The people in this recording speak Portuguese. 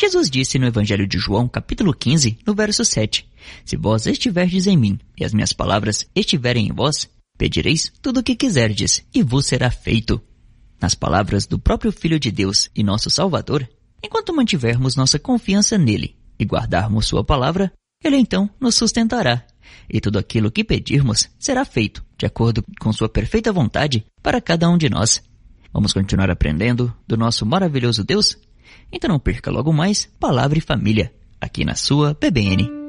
Jesus disse no Evangelho de João, capítulo 15, no verso 7, Se vós estiverdes em mim, e as minhas palavras estiverem em vós, pedireis tudo o que quiserdes, e vos será feito. Nas palavras do próprio Filho de Deus e nosso Salvador, enquanto mantivermos nossa confiança nele e guardarmos sua palavra, ele então nos sustentará, e tudo aquilo que pedirmos será feito, de acordo com sua perfeita vontade, para cada um de nós. Vamos continuar aprendendo do nosso maravilhoso Deus? Então não perca logo mais Palavra e Família, aqui na sua PBN.